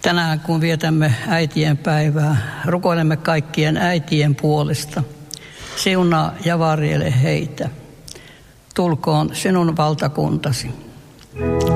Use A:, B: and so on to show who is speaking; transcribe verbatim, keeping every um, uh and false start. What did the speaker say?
A: Tänään kun vietämme äitien päivää, rukoilemme kaikkien äitien puolesta. Siunaa ja varjele heitä. Tulkoon sinun valtakuntasi.